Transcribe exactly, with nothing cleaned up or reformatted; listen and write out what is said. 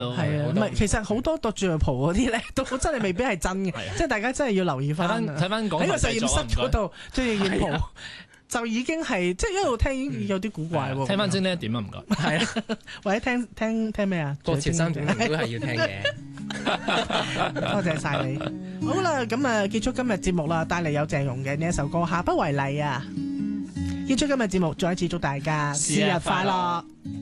係啊，唔係其實好多度住蒲嗰啲咧，都真係未必係真嘅，即係大家真係要留意翻。 睇翻喺個實驗室嗰度著住件袍，就已經係即係一路聽已經有啲古怪喎。 聽翻精呢一點啊，唔該。 係啊，或者聽聽聽咩啊？ 多謝生都係要聽嘅。 多謝晒你。好啦，咁啊結束今日節目啦，帶嚟有鄭融嘅呢一首歌《下不為例》啊。結束今日節目，再一次祝大家節日快樂。